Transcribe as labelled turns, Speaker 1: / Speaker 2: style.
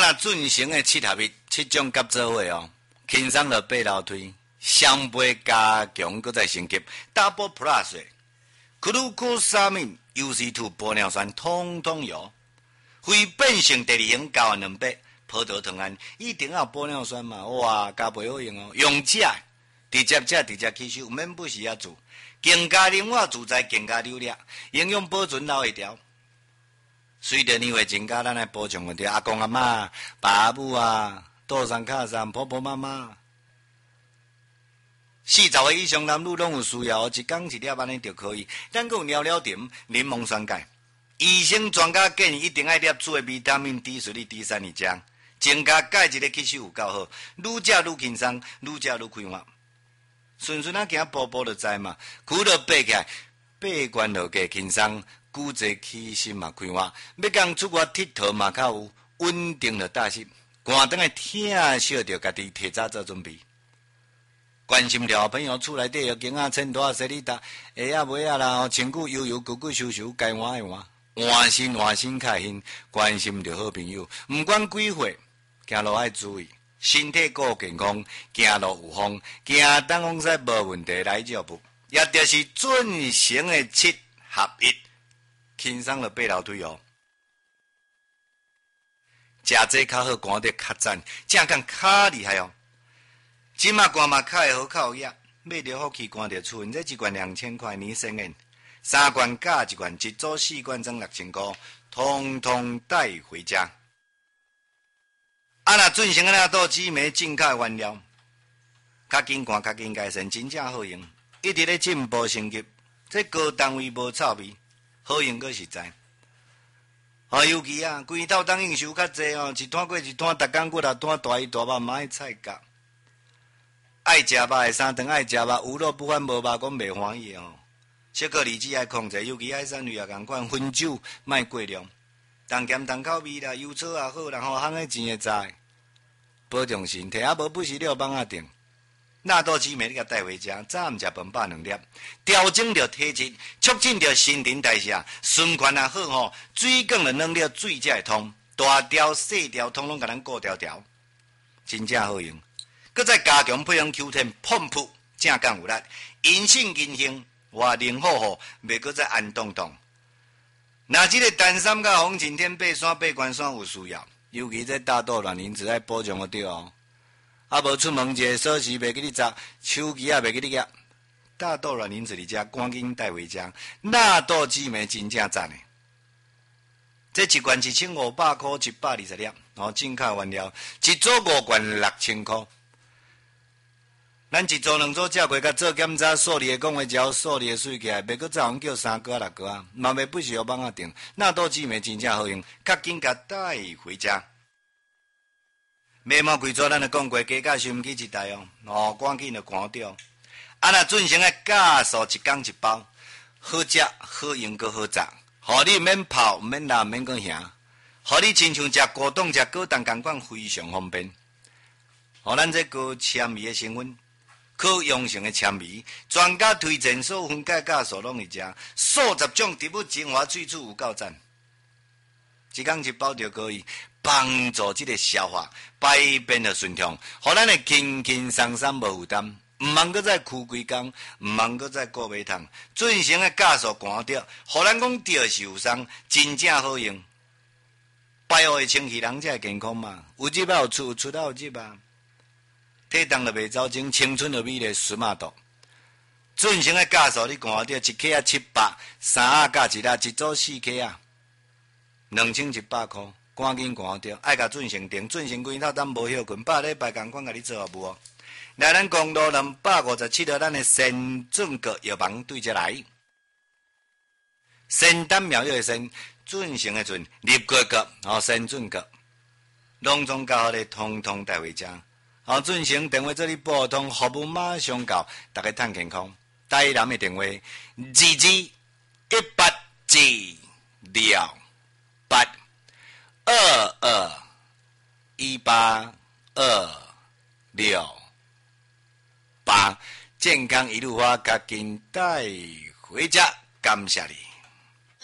Speaker 1: 那准成的7种甲做伙哦，轻松就爬楼梯，双倍加强，搁再升级 ，Double Plus， Glucosamine、UC2、玻尿酸通通有，非变性第2型交换2倍，葡萄糖胺一定要玻尿酸嘛，哇，加袂好用哦，用食直接吸收，免不时啊做，更加灵活自在，更加流利，营养保存老会条。随着年岁增加，咱来补充问题，阿公阿嬷、爸母啊、倒三卡三、婆婆妈妈，40岁以上男女拢有需要，一天1粒安尼就可以。咱还有尿尿甜、柠檬酸钙，医生专家建议一定要摄取的维他命 D 水、D3以上，增加钙质的吸收有够好，愈食愈轻松，愈食愈开发。顺顺啊行，步步就知嘛，骨头爬起来，爬悬落架轻松。骨质起心嘛开发，要讲出国佚佗嘛较有稳定的大心，寒灯的听惜着家己提早做准备。关心着朋友厝内底要经啊穿大洗哩搭，鞋啊袜啊啦，身躯悠悠骨骨收收，该换的换，换心开心。关心着好朋友，不管几岁，行路爱注意，身体顾健康，行路有风，行东风西无问题来照步，也就是准成的7合1。轻松就爬楼梯哦，食这较好，寒得较赞，正讲较厉害哦。即马寒嘛较会好，较有益，买着福气寒着厝，这一罐2000块，年生宴，3罐加1罐，一组4罐装6000块，通通带回家。啊，若准成那倒紫莓进口原料，较紧寒，较紧改善，真正好用，一直咧进步升级，这高单位无臭味。好用个实在，尤其啊，规套当应收较济哦，一摊过一摊，逐工骨头摊大鱼大肉，嘛爱菜夹。爱食肉的三顿爱食肉，有肉不欢无肉，讲袂欢喜哦。小个日子爱控制，尤其爱山芋也共款，分酒莫过量，重咸重口味啦，油炒也好，然后烘个钱会知，保重身体，啊无不时了放啊定。纳豆紫莓你甲带回家，早暗食饭饱2粒，调整着体质，促进着新陈代谢，循环也好吼，水管就软了，水才会通，大条细条统统甲咱顾条条，真正好用。搁再加强配方 Q10 碰扑，正讲有力，银性银性，活灵好好，袂搁再安动动。若即个单三甲红景天爬山爬关山有需要，尤其这大肚卵磷脂爱补充个对哦。啊，无出门者锁匙袂记你砸，手机也袂记你夹。大豆卵磷脂伫遮，赶紧带回家。纳豆紫莓真正赞诶！这一罐1500块，120粒，哦，进口原料，一组5罐6000块。咱一组2组食过，甲做检查，数字讲话只数字水起来，袂搁再人叫3个6个啊，嘛袂不是要放啊定。纳豆紫莓真正好用，较紧甲带回家。眉毛规组咱就讲过，加到收音机一台哦，赶紧就关掉。啊，若准成个酵素1天1包，好食好用阁好食，互你免泡免辣免阁咸，互你亲像食果冻食果冻共款，非常方便。互咱这个纤维的成分，可用性的纤维，专家推荐所有分解酵素拢会食，数十种植物精华萃取有够赞。1天1包就可以帮助这个消化排便的顺畅，互咱会轻轻松松无负担，唔茫搁再哭规工，唔茫搁再顾胃痛，准成的酵素寒着，互咱讲着受伤，真正好用。排好的清气，人才会健康嘛。有入啊有出，有出啊有入啊。体重就袂走精，青春就美丽，smart。准成的酵素你看着1克啊700，3啊加1啊，一组4克啊。2100块，赶紧看着，爱甲准成订，准成规套咱无休困，8礼拜共款甲你做服务哦。来咱公路257号，咱的先准阁药房对接来，仙丹妙药的仙，准成的准，立国阁哦，先准阁，拢总较好咧，通通带回家。哦，准成电话做你拨通，服务马上到，大家趁健康。台南的电话2218，健康一路花，赶紧带回家，感谢你。